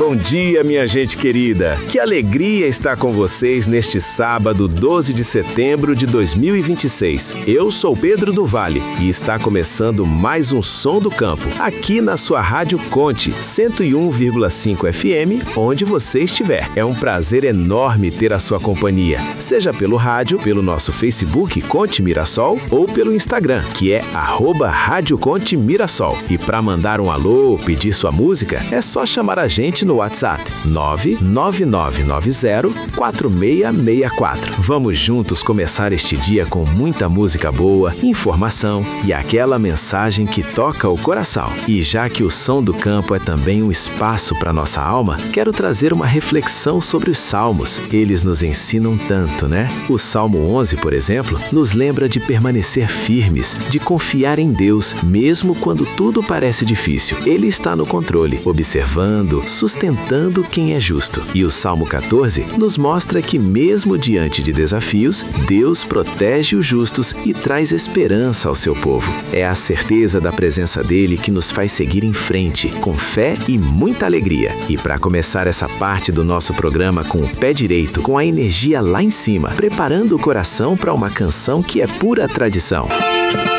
Bom dia, minha gente querida. Que alegria estar com vocês neste sábado, 12 de setembro de 2026. Eu sou Pedro do Vale e está começando mais um Som do Campo, aqui na sua Rádio Conte, 101,5 FM, onde você estiver. É um prazer enorme ter a sua companhia, seja pelo rádio, pelo nosso Facebook Conte Mirassol ou pelo Instagram, que é @Rádio Conte Mirassol. E para mandar um alô ou pedir sua música, é só chamar a gente no WhatsApp 999904664. Vamos juntos começar este dia com muita música boa, informação e aquela mensagem que toca o coração. E já que o Som do Campo é também um espaço para nossa alma, quero trazer uma reflexão sobre os salmos. Eles nos ensinam tanto, né? O Salmo 11, por exemplo, nos lembra de permanecer firmes, de confiar em Deus, mesmo quando tudo parece difícil. Ele está no controle, observando, sustentando quem é justo. E o Salmo 14 nos mostra que mesmo diante de desafios, Deus protege os justos e traz esperança ao seu povo. É a certeza da presença dele que nos faz seguir em frente, com fé e muita alegria. E para começar essa parte do nosso programa com o pé direito, com a energia lá em cima, preparando o coração para uma canção que é pura tradição.